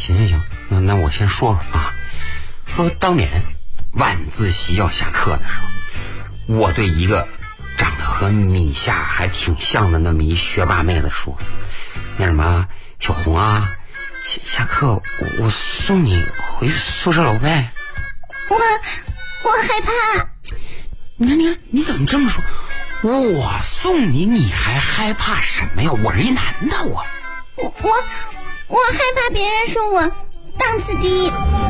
行，那我先说说啊。说当年晚自习要下课的时候，我对一个长得和米夏还挺像的那么一学霸妹子说：“那什么，小红啊，下课我送你回宿舍楼呗。” 我害怕。 你看，你怎么这么说？我送你，你还害怕什么呀？我是一男的，我害怕别人说我档次低。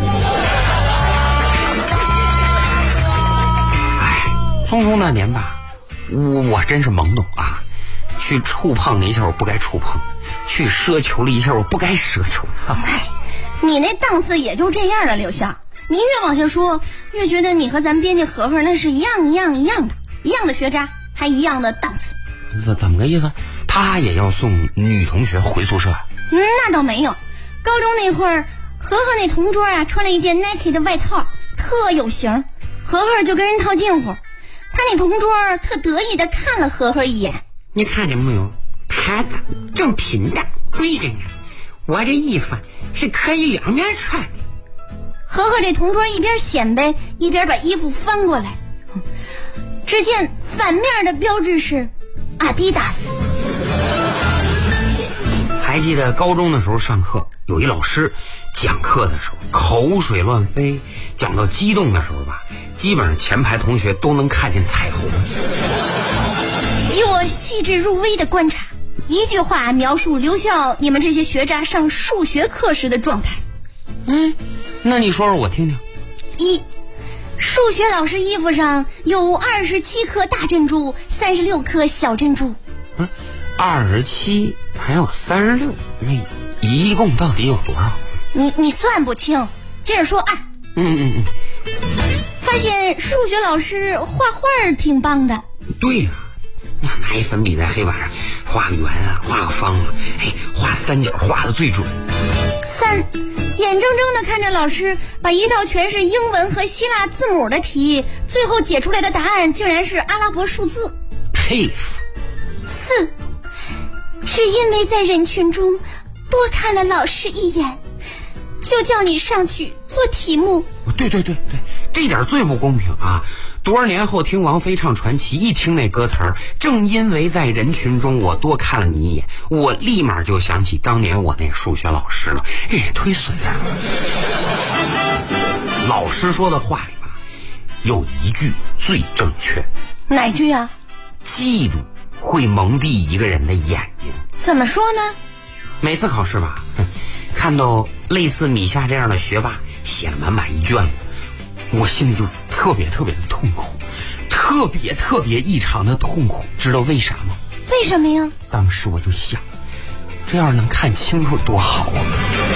匆匆那年吧，我真是懵懂啊，去触碰了一下我不该触碰，去奢求了一下我不该奢求的。 你那档次也就这样了，刘笑。你越往下说，越觉得你和咱编辑和和那是一样的学渣，还一样的档次。 怎么个意思？他也要送女同学回宿舍？ 那倒没有。高中那会儿，和和那同桌啊，穿了一件 Nike 的外套，特有型，和和就跟人套近乎。他那同桌特得意的看了和和一眼， 你看见没有？孩子正品的贵着呢，我这衣服是可以两面穿的。 和和这同桌一边显摆，一边把衣服翻过来，只见反面的标志是阿迪达斯。 还记得高中的时候上课，有一老师讲课的时候口水乱飞，讲到激动的时候吧，基本上前排同学都能看见彩虹。 以我细致入微的观察，一句话描述留校你们这些学渣上数学课时的状态。 那你说说我听听。 一，数学老师衣服上有27颗大珍珠，36颗小珍珠。 27还有36，那一共到底有多少？ 你算不清，接着说二。发现数学老师画画挺棒的。 对呀，拿一粉笔在黑板上画个圆啊，画个方啊，画三角画的最准。 三，眼睁睁地看着老师把一道全是英文和希腊字母的题，最后解出来的答案竟然是阿拉伯数字， 佩服。 四，是因为在人群中多看了老师一眼，就叫你上去做题目。 对，这点最不公平啊！多少年后听王菲唱传奇，一听那歌词儿，正因为在人群中我多看了你一眼，我立马就想起当年我那数学老师了，这也忒损了。老师说的话里吧，有一句最正确。 哪句啊？ 嫉妒会蒙蔽一个人的眼睛。 怎么说呢？ 每次考试吧，看到类似米夏这样的学霸写了满一卷子，我心里就特别的痛苦，特别异常的痛苦。知道为啥吗？ 为什么呀？ 当时我就想，这要是能看清楚多好啊。